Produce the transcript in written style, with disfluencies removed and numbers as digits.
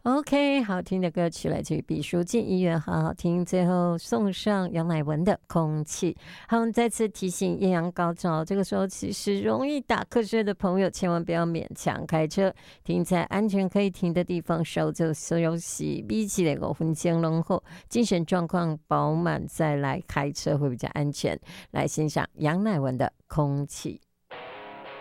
OK，好听的歌曲来自于毕书尽，音乐好好听。最后送上杨乃文的《空气》。好，再次提醒艳阳高照，这个时候其实容易打瞌睡的朋友，千万不要勉强开车，停在安全可以停的地方，稍作休息，闭起来5分钟，然后精神状况饱满再来开车会比较安全。来欣赏杨乃文的《空气》。